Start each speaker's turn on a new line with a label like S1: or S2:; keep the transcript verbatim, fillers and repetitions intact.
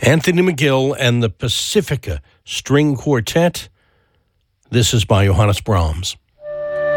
S1: Anthony McGill and the Pacifica String Quartet. This is by Johannes Brahms.